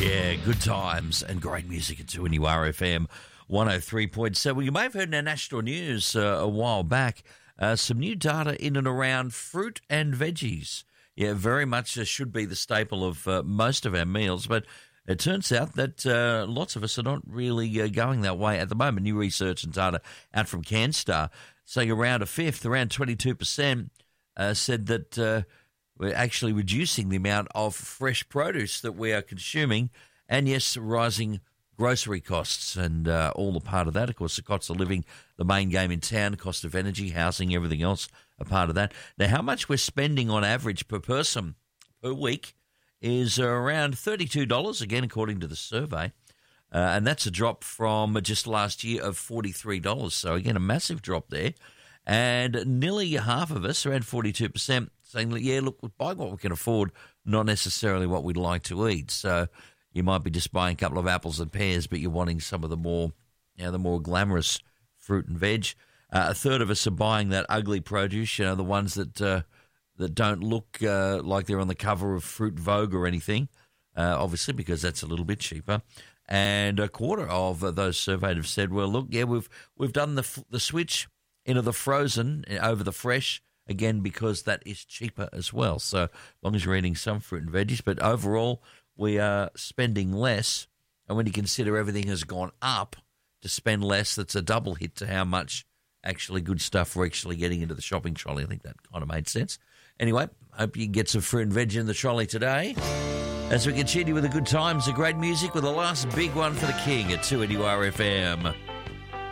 Yeah, good times and great music at 2NURFM 103.7. You may have heard in our national news a while back some new data in and around fruit and veggies. Yeah, very much should be the staple of most of our meals, but it turns out that lots of us are not really going that way at the moment. New research and data out from CanStar saying around a fifth, around 22%, said that we're actually reducing the amount of fresh produce that we are consuming, and yes, rising grocery costs and all the part of that. Of course, the cost of living, the main game in town, cost of energy, housing, everything else a part of that. Now, how much we're spending on average per person per week is around $32, again, according to the survey. And that's a drop from just last year of $43. So, again, a massive drop there. And nearly half of us, around 42%, saying, yeah, look, we're buying what we can afford, not necessarily what we'd like to eat. So you might be just buying a couple of apples and pears, but you're wanting some of the more, the more glamorous fruit and veg. A third of us are buying that ugly produce, the ones that don't look like they're on the cover of Fruit Vogue or anything, obviously because that's a little bit cheaper. And a quarter of those surveyed have said, well, look, yeah, we've done the switch into the frozen over the fresh, again, because that is cheaper as well. So as long as you're eating some fruit and veggies, but overall we are spending less. And when you consider everything has gone up, to spend less, that's a double hit to how much actually good stuff we're actually getting into the shopping trolley. I think that kind of made sense. Anyway, hope you can get some fruit and veg in the trolley today. As we continue with the good times, the great music with the last big one for the king at 2NURFM.